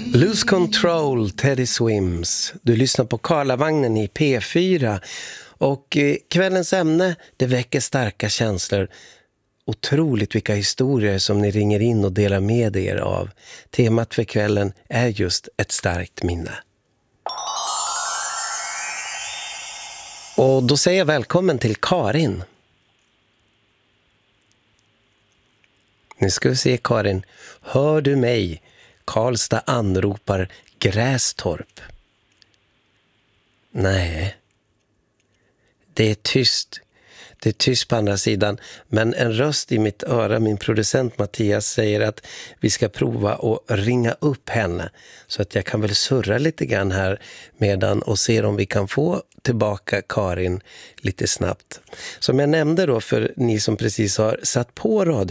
Lose Control, Teddy Swims. Du lyssnar på Karlavagnen i P4. Och kvällens ämne, det väcker starka känslor. Otroligt vilka historier som ni ringer in och delar med er av. Temat för kvällen är just ett starkt minne. Och då säger jag välkommen till Karin. Nu ska vi se, Karin. Hör du mig? Karlstad anropar Grästorp. Nej. Det är tyst. Det är tyst på andra sidan. Men en röst i mitt öra, min producent Mattias, säger att vi ska prova att ringa upp henne. Så att jag kan väl surra lite grann här medan och se om vi kan få tillbaka Karin lite snabbt. Som jag nämnde då för ni som precis har satt på radio